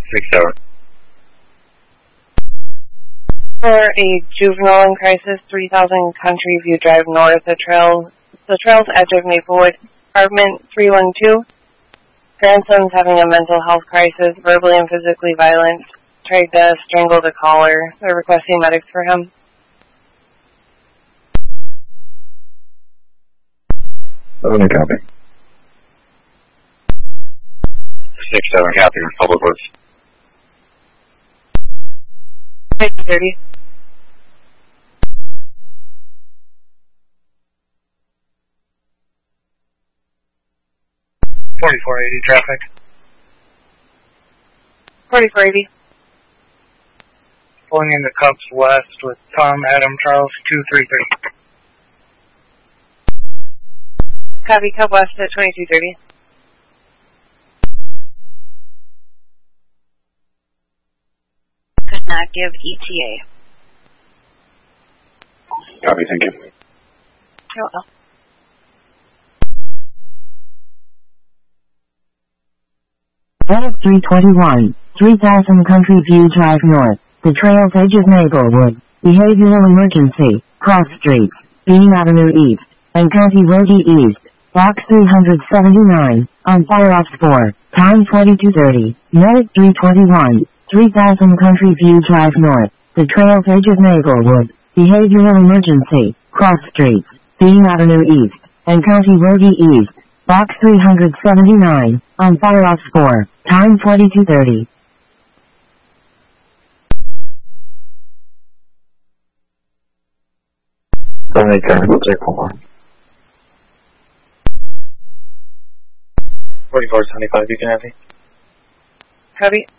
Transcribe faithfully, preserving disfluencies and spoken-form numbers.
six seven. For a juvenile in crisis, three thousand Country View Drive North, the trail, the trail's edge of Maplewood, apartment three one two. Grandson's having a mental health crisis, verbally and physically violent. Tried to strangle the caller. They're requesting medics for him. Only copy. six seven, copy, Public Works. thirty. forty-four eighty traffic. forty-four eighty. Pulling into Cups West with Tom, Adam, Charles, two three three. Copy, Cup West at twenty-two thirty. Could not give E T A. Copy, thank you. Oh, well. Edit three twenty-one, three thousand Country View Drive North, the trail's edge of Maplewood, behavioral emergency, cross streets, Bean Avenue East, and County Road East, box three seventy-nine, on fire ops four, time twenty-two thirty, Edit three twenty-one, three thousand Country View Drive North, the trail's edge of Maplewood, behavioral emergency, cross streets, Bean Avenue East, and County Road East, box three seventy-nine, on fire ops four, time twenty-two thirty. Only copy, we'll take one more. forty-four seventy-five, you can have me. Copy.